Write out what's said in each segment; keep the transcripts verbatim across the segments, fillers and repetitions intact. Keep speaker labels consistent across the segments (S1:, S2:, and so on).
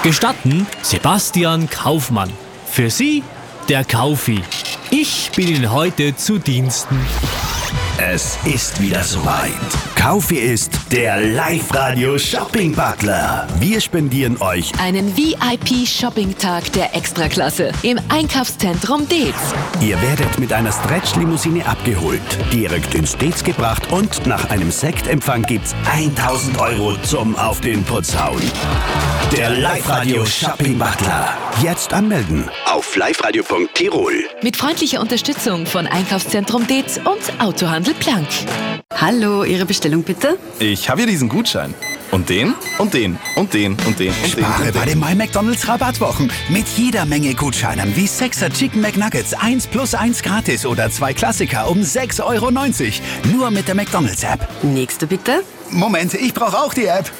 S1: Gestatten Sebastian Kaufmann. Für Sie der Kaufi. Ich bin Ihnen heute zu Diensten.
S2: Es ist wieder soweit. Kaufi ist der Live-Radio-Shopping-Butler. Wir spendieren euch
S3: einen V I P-Shopping-Tag der Extraklasse im Einkaufszentrum Deetz.
S2: Ihr werdet mit einer Stretch-Limousine abgeholt, direkt ins Deetz gebracht und nach einem Sektempfang gibt's tausend Euro zum Auf den Putz hauen. Der Live-Radio-Shopping-Butler. Jetzt anmelden auf liveradio punkt tirol.
S3: Mit freundlicher Unterstützung von Einkaufszentrum Deetz und Autohandel Plank.
S4: Hallo, Ihre Bestellung bitte?
S5: Ich habe hier diesen Gutschein. Und den, und den, und den, und den, und den.
S6: Spare bei den My McDonald's Rabattwochen. Mit jeder Menge Gutscheinen wie sechser Chicken McNuggets, eins plus eins gratis oder zwei Klassiker um sechs Euro neunzig. Nur mit der McDonald's App.
S4: Nächste bitte.
S6: Moment, ich brauche auch die App.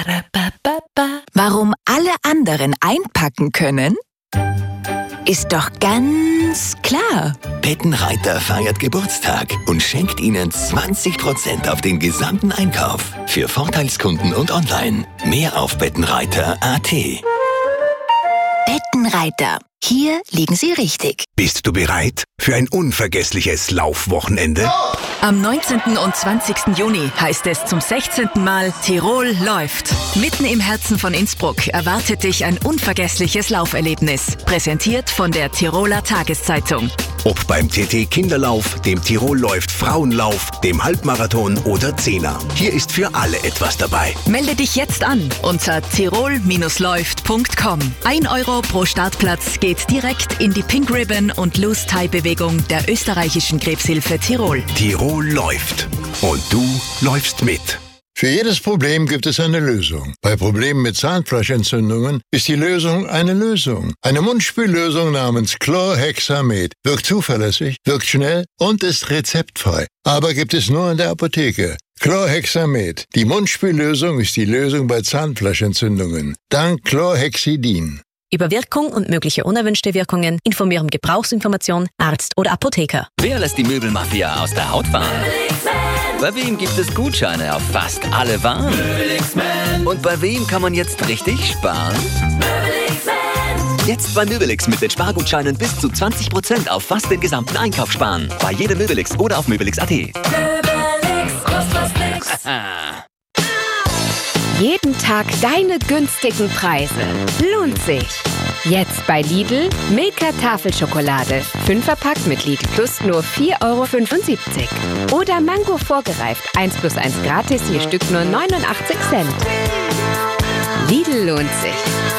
S7: Warum alle anderen einpacken können, ist doch ganz klar.
S8: Bettenreiter feiert Geburtstag und schenkt Ihnen zwanzig Prozent auf den gesamten Einkauf. Für Vorteilskunden und online. Mehr auf bettenreiter punkt a t.
S7: Bettenreiter. Hier liegen Sie richtig.
S6: Bist du bereit für ein unvergessliches Laufwochenende?
S9: Am neunzehnten und zwanzigsten Juni heißt es zum sechzehnten Mal Tirol läuft. Mitten im Herzen von Innsbruck erwartet dich ein unvergessliches Lauferlebnis. Präsentiert von der Tiroler Tageszeitung.
S6: Ob beim T T Kinderlauf, dem Tirol läuft Frauenlauf, dem Halbmarathon oder Zehner. Hier ist für alle etwas dabei.
S9: Melde dich jetzt an unter tirol läuft punkt com. Ein Euro pro Startplatz geht direkt in die Pink Ribbon und Loose Tie Bewegung der österreichischen Krebshilfe Tirol.
S6: Tirol läuft. Und du läufst mit.
S10: Für jedes Problem gibt es eine Lösung. Bei Problemen mit Zahnfleischentzündungen ist die Lösung eine Lösung. Eine Mundspüllösung namens Chlorhexamet wirkt zuverlässig, wirkt schnell und ist rezeptfrei. Aber gibt es nur in der Apotheke. Chlorhexamet. Die Mundspüllösung ist die Lösung bei Zahnfleischentzündungen. Dank Chlorhexidin.
S9: Über Wirkung und mögliche unerwünschte Wirkungen informieren Gebrauchsinformation, Arzt oder Apotheker.
S11: Wer lässt die Möbelmafia aus der Haut fahren? Bei wem gibt es Gutscheine auf fast alle Waren? Und bei wem kann man jetzt richtig sparen? Jetzt bei Möbelix mit den Spargutscheinen bis zu zwanzig Prozent auf fast den gesamten Einkauf sparen. Bei jedem Möbelix oder auf möbelix punkt a t.
S12: Möbelix, kostet nix. Jeden Tag deine günstigen Preise. Lohnt sich. Jetzt bei Lidl Milka Tafelschokolade. Fünferpack mit Lidl Plus nur vier Euro fünfundsiebzig. Oder Mango vorgereift. eins plus eins gratis, je Stück nur neunundachtzig Cent. Lidl lohnt sich.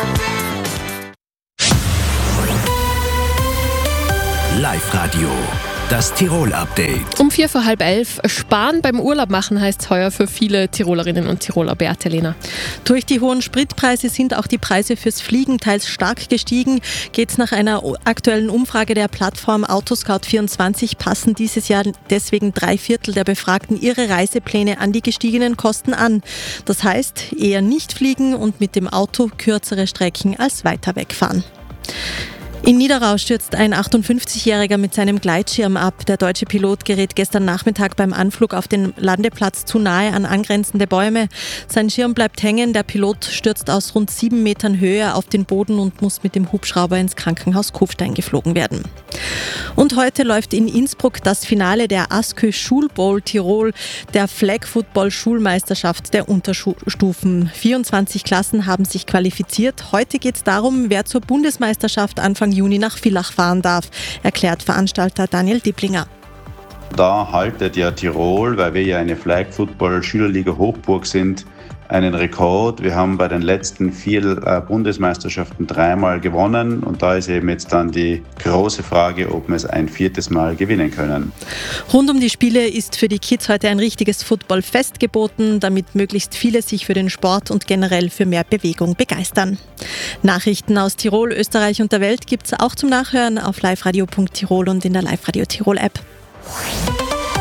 S2: Live-Radio. Das Tirol-Update.
S13: Um vier vor halb elf. Sparen beim Urlaub machen heißt es heuer für viele Tirolerinnen und Tiroler. Beate Lehner.
S14: Durch die hohen Spritpreise sind auch die Preise fürs Fliegen teils stark gestiegen. Geht's nach einer aktuellen Umfrage der Plattform Autoscout vierundzwanzig, passen dieses Jahr deswegen drei Viertel der Befragten ihre Reisepläne an die gestiegenen Kosten an. Das heißt, eher nicht fliegen und mit dem Auto kürzere Strecken als weiter wegfahren. In Niederau stürzt ein achtundfünfzigjähriger mit seinem Gleitschirm ab. Der deutsche Pilot gerät gestern Nachmittag beim Anflug auf den Landeplatz zu nahe an angrenzende Bäume. Sein Schirm bleibt hängen, der Pilot stürzt aus rund sieben Metern Höhe auf den Boden und muss mit dem Hubschrauber ins Krankenhaus Kufstein geflogen werden. Und heute läuft in Innsbruck das Finale der ASKÖ Schulbowl Tirol, der Flag Football Schulmeisterschaft der Unterstufen. vierundzwanzig Klassen haben sich qualifiziert. Heute geht es darum, wer zur Bundesmeisterschaft Anfang Juni nach Villach fahren darf, erklärt Veranstalter Daniel Dipplinger.
S15: Da haltet ja Tirol, weil wir ja eine Flag Football Schülerliga Hochburg sind, einen Rekord. Wir haben bei den letzten vier äh, Bundesmeisterschaften dreimal gewonnen und da ist eben jetzt dann die große Frage, ob wir es ein viertes Mal gewinnen können.
S14: Rund um die Spiele ist für die Kids heute ein richtiges Footballfest geboten, damit möglichst viele sich für den Sport und generell für mehr Bewegung begeistern. Nachrichten aus Tirol, Österreich und der Welt gibt es auch zum Nachhören auf liveradio punkt tirol und in der Live-Radio Tirol App.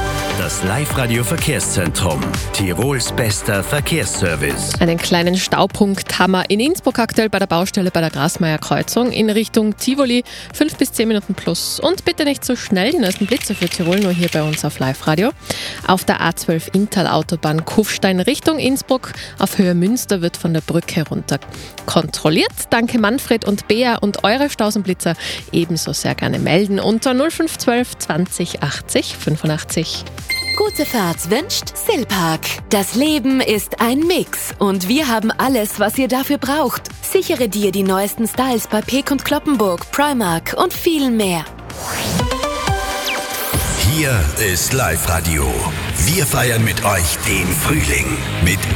S2: Das Live-Radio-Verkehrszentrum. Tirols bester Verkehrsservice.
S13: Einen kleinen Staupunkt haben wir in Innsbruck aktuell bei der Baustelle bei der Grasmeier Kreuzung in Richtung Tivoli. Fünf bis zehn Minuten plus. Und bitte nicht so schnell, die neuesten Blitze für Tirol nur hier bei uns auf Live-Radio. Auf der A zwölf Inntal-Autobahn Kufstein Richtung Innsbruck auf Höhe Münster wird von der Brücke herunter kontrolliert. Danke Manfred und Bea, und eure Stausenblitzer ebenso sehr gerne melden unter null fünf eins zwei zwanzig achtzig fünfundachtzig.
S3: Gute Fahrt wünscht Silpark. Das Leben ist ein Mix und wir haben alles, was ihr dafür braucht. Sichere dir die neuesten Styles bei Peek und Cloppenburg, Primark und viel mehr.
S2: Hier ist Live-Radio. Wir feiern mit euch den Frühling mit